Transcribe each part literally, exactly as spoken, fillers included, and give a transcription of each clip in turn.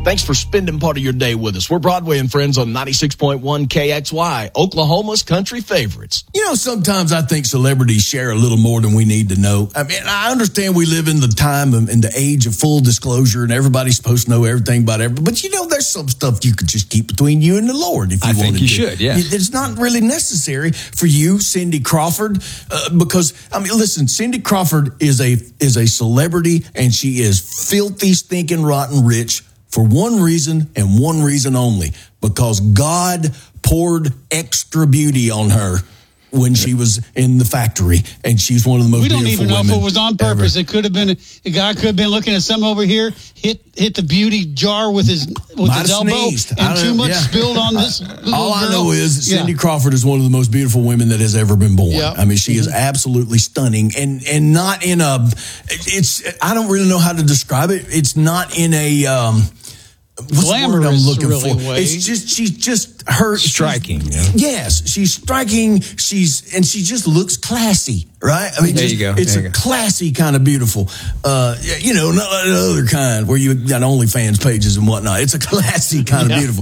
Thanks for spending part of your day with us. We're Broadway and Friends on ninety-six point one K X Y, Oklahoma's country favorites. You know, sometimes I think celebrities share a little more than we need to know. I mean, I understand we live in the time and in the age of full disclosure and everybody's supposed to know everything about everything. But, you know, there's some stuff you could just keep between you and the Lord if you I wanted think you to. should, yeah. It's not really necessary for you, Cindy Crawford, uh, because, I mean, listen, Cindy Crawford is a is a celebrity and she is filthy, stinking, rotten rich for one reason and one reason only, because God poured extra beauty on her when she was in the factory, and she's one of the most we don't beautiful even know women if it was on purpose. ever. It could have been a guy could have been looking at some over here, hit hit the beauty jar with his with Might his have elbow, sneezed. I and don't too know, much yeah. spilled on this. little All I girl. know is Yeah. Cindy Crawford is one of the most beautiful women that has ever been born. Yeah. I mean, she is absolutely stunning, and and not in a. It's I don't really know how to describe it. It's not in a. Um, What's the word I'm Glamorous, looking really, for? way. It's just she's just her Striking, she's- yeah. Yes, she's striking. She's and she just looks classy, right? I mean, There just, you go. It's There a you go. classy kind of beautiful. Uh, you know, not like the other kind where you got OnlyFans pages and whatnot. It's a classy kind of Yeah. beautiful.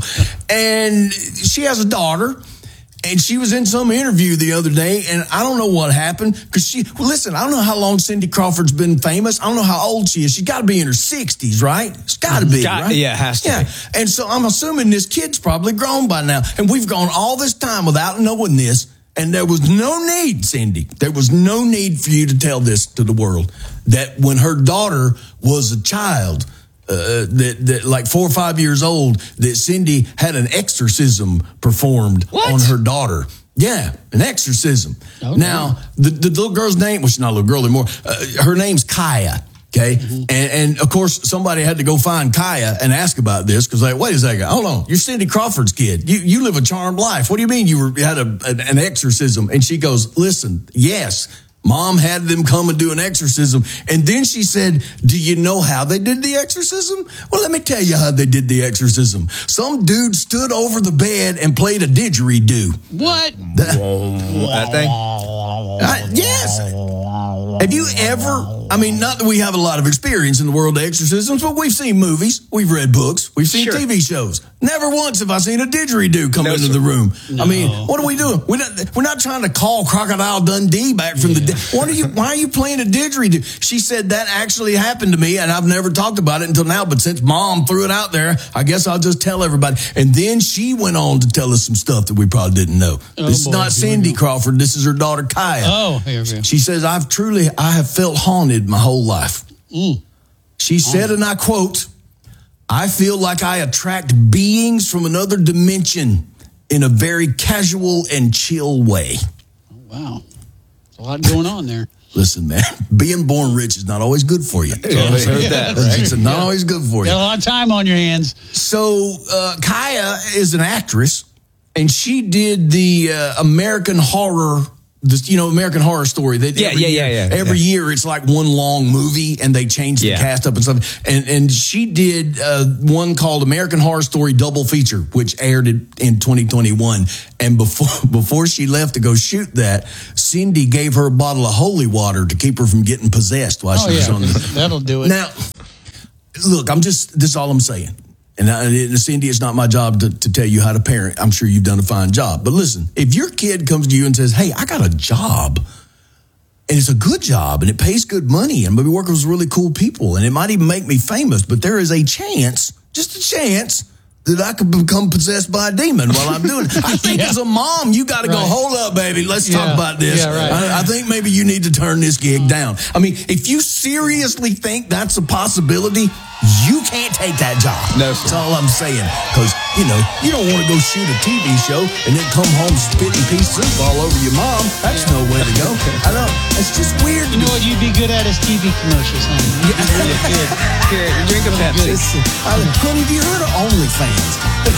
And she has a daughter. And she was in some interview the other day, and I don't know what happened because she. Well, listen, I don't know how long Cindy Crawford's been famous. I don't know how old she is. She's got to be in her sixties, right? It's got to be, Got- right? yeah, it has to Yeah, be. and so I'm assuming this kid's probably grown by now, and we've gone all this time without knowing this, and there was no need, Cindy. There was no need for you to tell this to the world that when her daughter was a child. Uh, that, that like four or five years old, that Cindy had an exorcism performed What? on her daughter. Yeah, an exorcism. Okay. Now, the, the little girl's name, well, she's not a little girl anymore. Uh, her name's Kaya. Okay. Mm-hmm. And, and of course, somebody had to go find Kaya and ask about this because, like, wait a second, hold on. You're Cindy Crawford's kid. You you live a charmed life. What do you mean you were, you had a, an, an exorcism? And she goes, listen, yes. Mom had them come and do an exorcism. And then she said, do you know how they did the exorcism? Well, let me tell you how they did the exorcism. Some dude stood over the bed and played a didgeridoo. What? That thing? I- yes. Have you ever, I mean, not that we have a lot of experience in the world of exorcisms, but we've seen movies, we've read books, we've seen Sure. T V shows. Never once have I seen a didgeridoo come No, into sir. the room. I No. mean, what are we doing? We're not, we're not trying to call Crocodile Dundee back from the dead. What are you, why are you playing a didgeridoo? She said that actually happened to me, and I've never talked about it until now, but since Mom threw it out there, I guess I'll just tell everybody. And then she went on to tell us some stuff that we probably didn't know. Oh, this is boy, not here we Cindy go. Crawford. This is her daughter, Kaya. Oh, here we go. She says, I've truly, I have felt haunted my whole life. Mm. She said, and I quote, I feel like I attract beings from another dimension in a very casual and chill way. Oh, wow. There's a lot going on there. Listen, man, being born rich is not always good for you. Yeah, I heard that, right? It's not always good for you. Got a lot of time on your hands. So uh, Kaya is an actress, and she did the uh, American Horror, this, you know, American Horror Story. They, Yeah, every yeah, year, yeah, yeah, Every yeah. year, it's like one long movie, and they change the Yeah. cast up and stuff. And and she did uh, one called American Horror Story Double Feature, which aired in, in twenty twenty-one. And before before she left to go shoot that, Cindy gave her a bottle of holy water to keep her from getting possessed while Oh, she was yeah. on the. That'll do it. Now, look, I'm just, this is all I'm saying. And I, and Cindy, it's not my job to, to tell you how to parent. I'm sure you've done a fine job. But listen, if your kid comes to you and says, hey, I got a job, and it's a good job, and it pays good money, and I'm going to be working with really cool people, and it might even make me famous, but there is a chance, just a chance, that I could become possessed by a demon while I'm doing it. I think Yeah. as a mom, you got to go, Right. hold up, baby. Let's Yeah. talk about this. Yeah, right. I, I think maybe you need to turn this gig down. I mean, if you seriously think that's a possibility, you can't take that job. No, sir. That's all I'm saying. Because, you know, you don't want to go shoot a T V show and then come home spitting pea soup all over your mom. That's no way to go. I know. It's just weird. You know what you'd be good at is T V commercials, honey. Here, drink a Pepsi. Listen, I- honey, have you heard of OnlyFans?